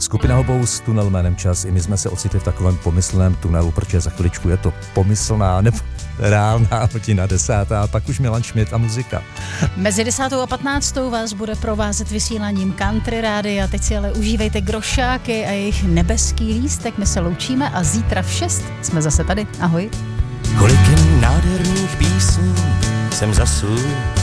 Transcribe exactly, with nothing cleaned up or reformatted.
Skupina Hobous s tunel jménem Čas. I my jsme se ocitli v takovém pomyslném tunelu, protože za chviličku je to pomyslná nebo reálná hodina desátá a pak už Milan Šmit a muzika. Mezi desátou a patnáctou vás bude provázet vysíláním Country Rádia. Teď si ale užívejte grošáky a jejich nebeský lístek. My se loučíme a zítra v šest jsme zase tady. Ahoj. Kolik nádherných písní jsem zasul